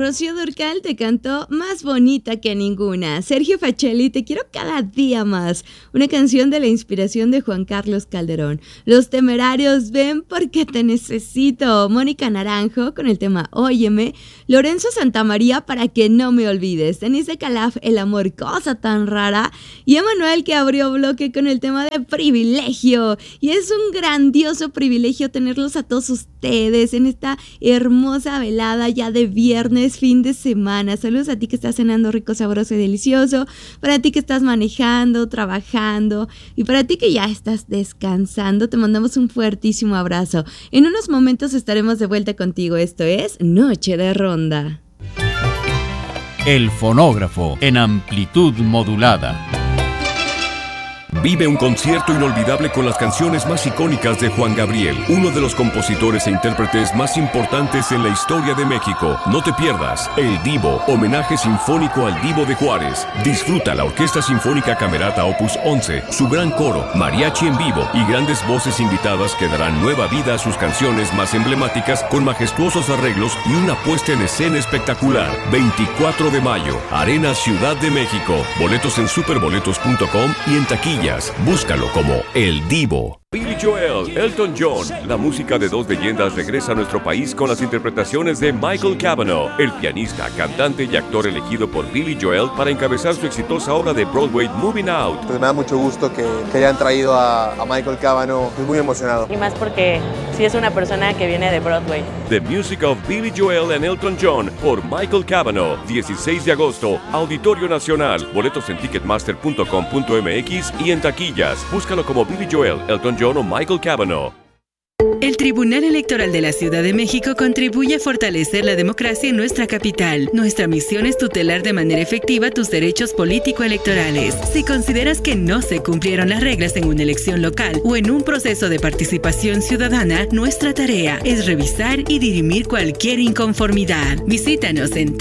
Rocío Dúrcal te cantó Más bonita que ninguna. Sergio Facelli, Te quiero cada día más. Una canción de la inspiración de Juan Carlos Calderón. Los Temerarios, Ven porque te necesito. Mónica Naranjo con el tema Óyeme. Lorenzo Santamaría, Para que no me olvides. Denise de Calaf, El amor, cosa tan rara. Y Emanuel, que abrió bloque con el tema de Privilegio. Y es un grandioso privilegio tenerlos a todos ustedes en esta hermosa velada ya de viernes, fin de semana. Saludos a ti que estás cenando rico, sabroso y delicioso, para ti que estás manejando, trabajando y para ti que ya estás descansando, te mandamos un fuertísimo abrazo. En unos momentos estaremos de vuelta contigo. Esto es Noche de Ronda. El fonógrafo en amplitud modulada. Vive un concierto inolvidable con las canciones más icónicas de Juan Gabriel, uno de los compositores e intérpretes más importantes en la historia de México. No te pierdas El Divo, homenaje sinfónico al Divo de Juárez. Disfruta la Orquesta Sinfónica Camerata Opus 11, su gran coro, mariachi en vivo y grandes voces invitadas que darán nueva vida a sus canciones más emblemáticas con majestuosos arreglos y una puesta en escena espectacular. 24 de mayo, Arena Ciudad de México. Boletos en superboletos.com y en taquilla. Búscalo como El Divo. Billy Joel, Elton John, la música de dos leyendas regresa a nuestro país con las interpretaciones de Michael Cavanaugh, el pianista, cantante y actor elegido por Billy Joel para encabezar su exitosa obra de Broadway Moving Out. Pues me da mucho gusto que hayan traído a Michael Cavanaugh, estoy muy emocionado. Y más porque sí es una persona que viene de Broadway. The Music of Billy Joel and Elton John por Michael Cavanaugh, 16 de agosto, Auditorio Nacional. Boletos en ticketmaster.com.mx y en taquillas. Búscalo como Billy Joel, Elton John o Michael Cavanaugh. El Tribunal Electoral de la Ciudad de México contribuye a fortalecer la democracia en nuestra capital. Nuestra misión es tutelar de manera efectiva tus derechos político-electorales. Si consideras que no se cumplieron las reglas en una elección local o en un proceso de participación ciudadana, nuestra tarea es revisar y dirimir cualquier inconformidad. Visítanos en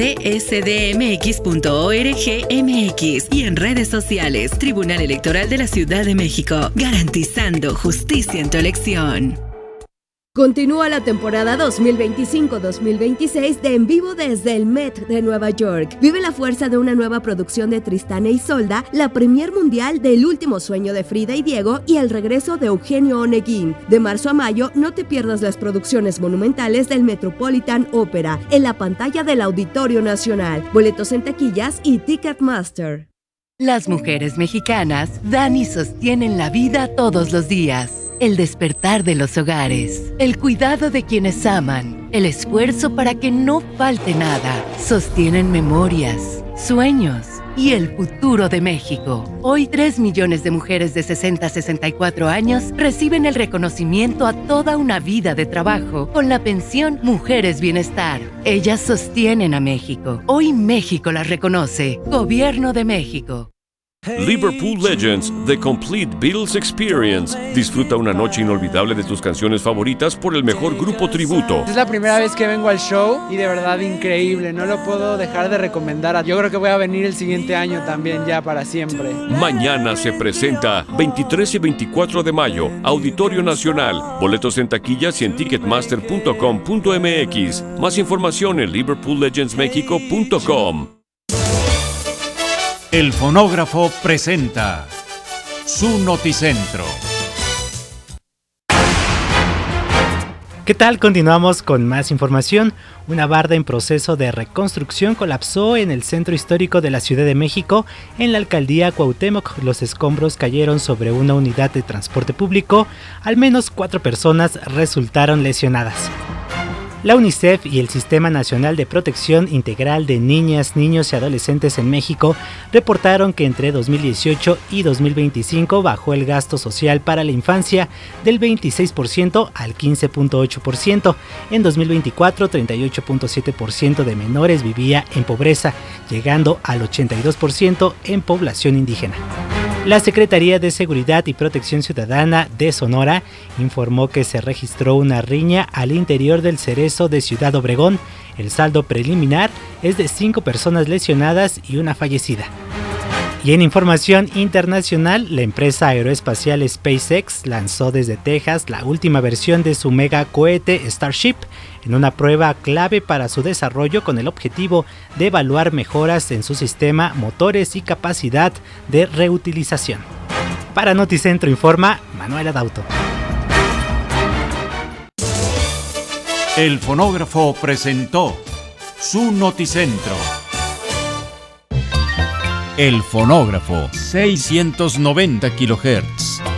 tsdmx.org.mx y en redes sociales. Tribunal Electoral de la Ciudad de México, garantizando justicia en tu elección. Continúa la temporada 2025-2026 de En Vivo desde el Met de Nueva York. Vive la fuerza de una nueva producción de Tristán e Isolda, la premier mundial del Último Sueño de Frida y Diego y el regreso de Eugenio Oneguín. De marzo a mayo, no te pierdas las producciones monumentales del Metropolitan Opera en la pantalla del Auditorio Nacional. Boletos en taquillas y Ticketmaster. Las mujeres mexicanas dan y sostienen la vida todos los días. El despertar de los hogares, el cuidado de quienes aman, el esfuerzo para que no falte nada, sostienen memorias, sueños y el futuro de México. Hoy 3 millones de mujeres de 60 a 64 años reciben el reconocimiento a toda una vida de trabajo con la pensión Mujeres Bienestar. Ellas sostienen a México. Hoy México las reconoce. Gobierno de México. Liverpool Legends, The Complete Beatles Experience. Disfruta una noche inolvidable de tus canciones favoritas por el mejor grupo tributo. Es la primera vez que vengo al show y de verdad increíble, no lo puedo dejar de recomendar. Yo creo que voy a venir el siguiente año también, ya para siempre. Mañana se presenta 23 y 24 de mayo, Auditorio Nacional. Boletos en taquillas y en ticketmaster.com.mx. Más información en liverpoollegendsmexico.com. El fonógrafo presenta su noticentro. ¿Qué tal? Continuamos con más información. Una barda en proceso de reconstrucción colapsó en el centro histórico de la Ciudad de México. En la alcaldía Cuauhtémoc, los escombros cayeron sobre una unidad de transporte público. Al menos 4 personas resultaron lesionadas. La UNICEF y el Sistema Nacional de Protección Integral de Niñas, Niños y Adolescentes en México reportaron que entre 2018 y 2025 bajó el gasto social para la infancia del 26% al 15.8%. En 2024, 38.7% de menores vivía en pobreza, llegando al 82% en población indígena. La Secretaría de Seguridad y Protección Ciudadana de Sonora informó que se registró una riña al interior del Cerezo de Ciudad Obregón. El saldo preliminar es de 5 personas lesionadas y una fallecida. Y en información internacional, la empresa aeroespacial SpaceX lanzó desde Texas la última versión de su mega cohete Starship en una prueba clave para su desarrollo con el objetivo de evaluar mejoras en su sistema, motores y capacidad de reutilización. Para Noticentro informa Manuel Adauto. El fonógrafo presentó su Noticentro. El fonógrafo, 690 kHz.